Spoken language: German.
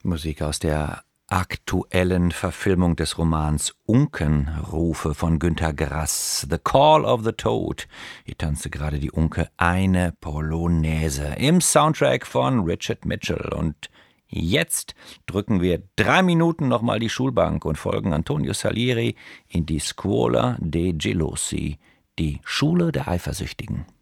Musik aus der aktuellen Verfilmung des Romans Unkenrufe von Günter Grass. The Call of the Toad. Hier tanzte gerade die Unke eine Polonaise im Soundtrack von Richard Mitchell. Und jetzt drücken wir 3 Minuten nochmal die Schulbank und folgen Antonio Salieri in die Scuola dei Gelosi, die Schule der Eifersüchtigen.